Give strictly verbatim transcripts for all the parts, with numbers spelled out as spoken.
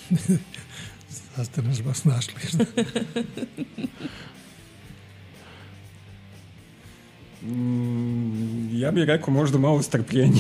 Sad ste nas baš našli. mm, ja bih rekao možda malo strpljenje.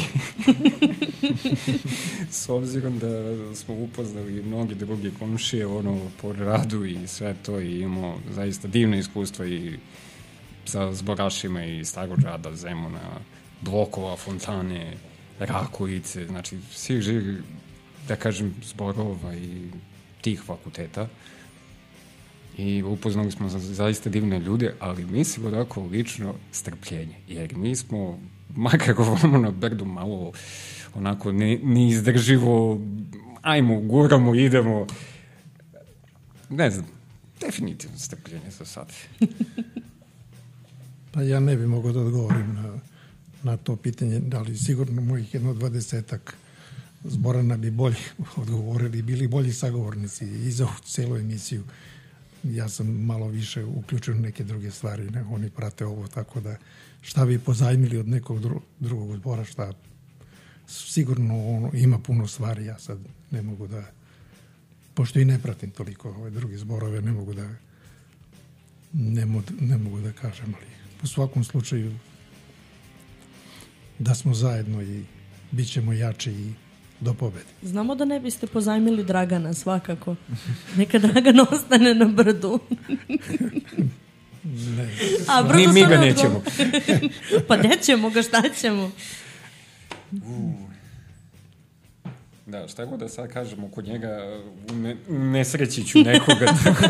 S obzirom da smo upoznali mnogi drugi komšije ono, po radu i sve to i imamo zaista divne iskustva i sa zborašima i Starog Grada, Zemuna, Blokova, Fontane, Rakovice, znači svih živih, da kažem, zborova i tih fakulteta. I upoznali smo za, zaista divne ljude, ali mislim onako lično strpljenje, jer mi smo, makar govorimo na brdu malo onako ne, neizdrživo, ajmo, guramo, idemo, ne znam, definitivno strpljenje za sad. Pa ja ne bi mogao da odgovorim na, na to pitanje, ali sigurno mojih jedno dvadesetak Zborana bi bolje odgovorili, bili bolji sagovornici i za celu emisiju. Ja sam malo više uključen u neke druge stvari, ne, oni prate ovo, tako da šta bi pozajmili od nekog dru, drugog odbora, šta sigurno ono, ima puno stvari, ja sad ne mogu da, pošto i ne pratim toliko ove druge zborove, ne mogu da ne, mod, ne mogu da kažem, ali u svakom slučaju da smo zajedno i bit ćemo jači i do pobede. Znamo da ne biste pozajmili Dragana, svakako. Neka Dragan ostane na brdu. Ne. A brdo Ni mi ga nećemo. Pa nećemo ga, šta ćemo? Uh. Da, šta god da sad kažemo kod njega, ne, nesreći ću nekoga.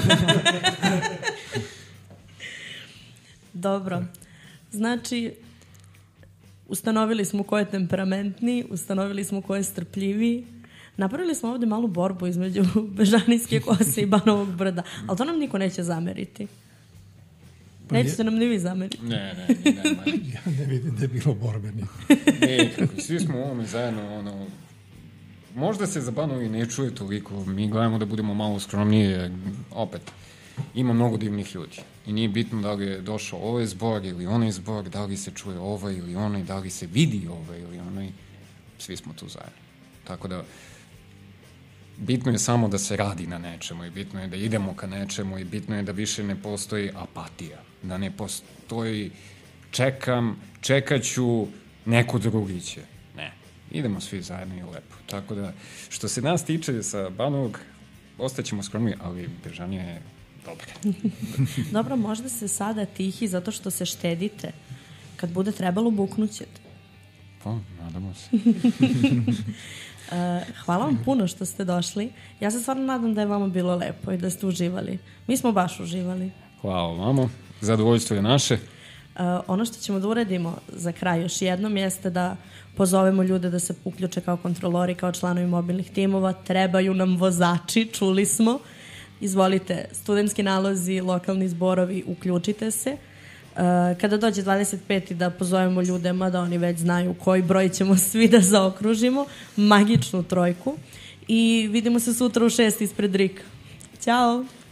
Dobro. Znači, ustanovili smo ko je temperamentni, ustanovili smo ko je strpljiviji. Napravili smo ovde malu borbu između Bežanijske kose i Banovog brda, ali to nam niko neće zameriti. Pa nećete nam ni vi zameriti. Ne, ne, ne, nema. Ja ne vidim da je bilo borbeni. Ne, kako, svi smo u ovome zajedno, ono, možda se za Banovi ne čuje toliko, mi gledamo da budemo malo skromnije, opet, ima mnogo divnih ljudi i nije bitno da li je došao ovaj zbor ili onaj zbor, da li se čuje ovaj ili onaj, da li se vidi ovaj ili onaj, svi smo tu zajedno. Tako da, bitno je samo da se radi na nečemu i bitno je da idemo ka nečemu i bitno je da više ne postoji apatija, da ne postoji čekam, čekaću, neko drugi će. Ne, idemo svi zajedno i lepo. Tako da, što se nas tiče sa Banovog, ostaćemo skromni, ali Bežanija je dobra. Dobro, možda se sada tihi zato što se štedite. Kad bude trebalo, buknućete. Pa, nadamo se. Uh, hvala vam puno što ste došli. Ja se stvarno nadam da je vama bilo lepo i da ste uživali. Mi smo baš uživali. Hvala vama. Zadovoljstvo je naše. Uh, ono što ćemo da uradimo za kraj još jednom jeste da pozovemo ljude da se uključe kao kontrolori, kao članovi mobilnih timova. Trebaju nam vozači, čuli smo. Izvolite, studentski nalozi, lokalni zborovi, uključite se. Uh, kada dođe dvadeset peti da pozovemo ljude, mada oni već znaju koji broj ćemo svi da zaokružimo, magičnu trojku. I vidimo se sutra u šest ispred Rika. Ćao!